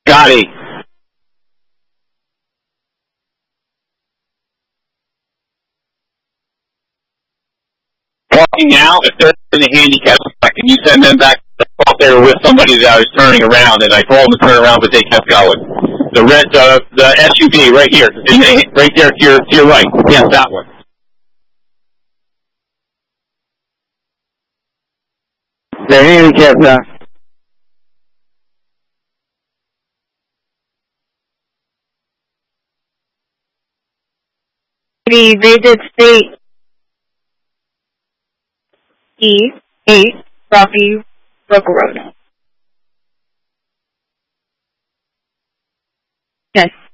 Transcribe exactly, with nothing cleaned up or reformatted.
Scotty. Walking out, if they're in the handicap spot, can you send them back out there with somebody that I was turning around, and I told them to turn around, but they kept going. The red, uh, the S U V right here, right there to your, to your right. Yes, that one. They're handicapped now. The rated state E eight Rocky Local Road. Yes.